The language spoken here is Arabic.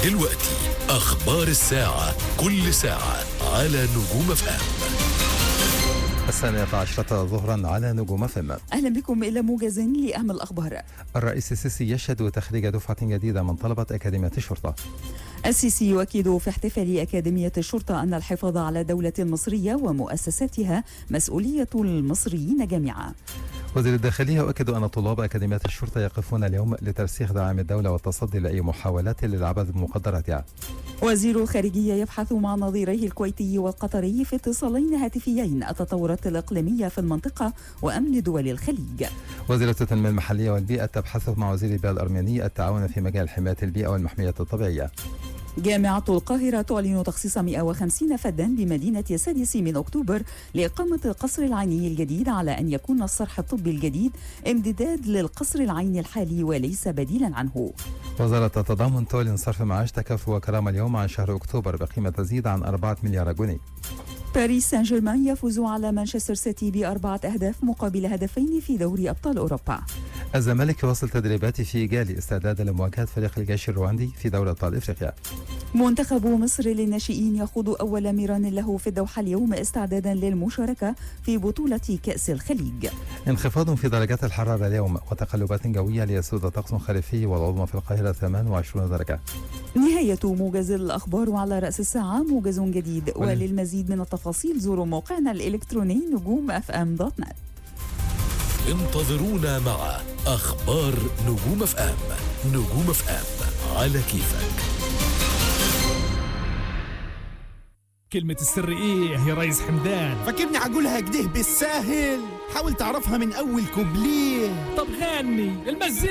دلوقتي أخبار الساعة، كل ساعة على نجوم FM. 12 ظهرا على نجوم FM. أهلا بكم إلى موجز لأهم الأخبار. الرئيس السيسي يشهد تخريج دفعة جديدة من طلبة أكاديمية الشرطة. السيسي يؤكد في احتفال أكاديمية الشرطة أن الحفاظ على الدولة المصرية ومؤسساتها مسؤولية المصريين جميعا. وزير الداخلية يؤكد أن طلاب أكاديمية الشرطة يقفون اليوم لترسيخ دعم الدولة والتصدي لأي محاولات للعبث بمقدراتها. وزير الخارجية يبحث مع نظيريه الكويتي والقطري في اتصالين هاتفيين التطورات الإقليمية في المنطقة وأمن دول الخليج. وزيرة التنمية المحلية والبيئة تبحث مع وزير البيئة الأرميني التعاون في مجال حماية البيئة والمحمية الطبيعية. جامعة القاهرة تعلن تخصيص 150 فردا بمدينة 6 أكتوبر لإقامة القصر العيني الجديد، على أن يكون الصرح الطبي الجديد امتداد للقصر العيني الحالي وليس بديلا عنه. وزارة التضامن تعلن صرف معاش تكافؤ وكرامة اليوم عن شهر أكتوبر بقيمة تزيد عن 4 مليار جنيه. باريس سان جيرمان يفوز على مانشستر سيتي ب4 أهداف مقابل هدفين في دوري أبطال أوروبا. الزمالك يواصل تدريباته في جالي استعدادا لمواجهة فريق الجيش الرواندي في دوري أبطال إفريقيا. منتخب مصر للناشئين يخوض أول ميران له في الدوحة اليوم استعدادا للمشاركة في بطولة كأس الخليج. انخفاض في درجات الحرارة اليوم وتقلبات جوية ليسود طقس خريفي، والعظمى في القاهرة 28 درجة. نهاية موجز الأخبار، على رأس الساعة موجز جديد. وللمزيد من التفاصيل زوروا موقعنا الإلكتروني نجوم.fm.net. انتظرونا مع أخبار نجوم FM. نجوم FM على كيفك. كلمة السر ايه يا ريس حمدان؟ فاكرني هقولها كده بالساهل؟ حاول تعرفها من اول كوبليه. طب غني المزيكا.